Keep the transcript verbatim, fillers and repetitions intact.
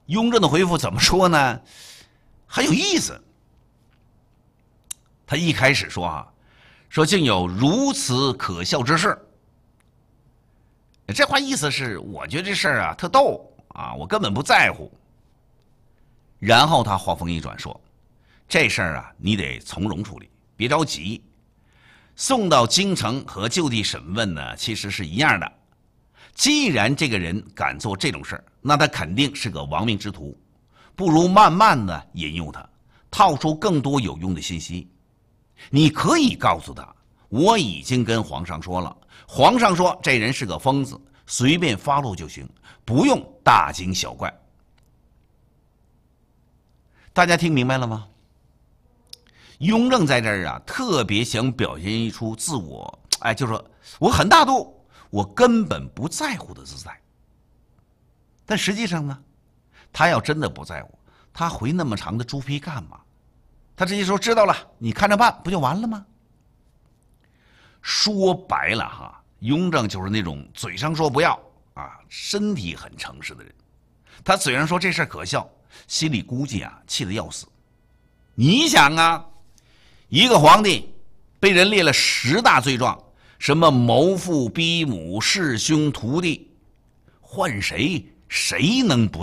雍正的回复怎么说呢？很有意思。他一开始说啊，说竟有如此可笑之事。这话意思是，我觉得这事儿啊特逗啊，我根本不在乎。然后他话锋一转说，这事儿啊，你得从容处理，别着急。送到京城和就地审问呢，其实是一样的。既然这个人敢做这种事儿，那他肯定是个亡命之徒，不如慢慢的引诱他，套出更多有用的信息。你可以告诉他，我已经跟皇上说了，皇上说这人是个疯子，随便发落就行，不用大惊小怪。大家听明白了吗？雍正在这儿啊，特别想表现出自我，哎，就说我很大度，我根本不在乎的自在。但实际上呢，他要真的不在乎，他回那么长的猪皮干嘛？他直接说知道了，你看着办，不就完了吗？说白了哈，雍正就是那种嘴上说不要啊，身体很诚实的人。他嘴上说这事儿可笑，心里估计啊气得要死。你想啊，一个皇帝被人列了十大罪状，什么谋父逼母、弑兄屠弟，换谁谁能不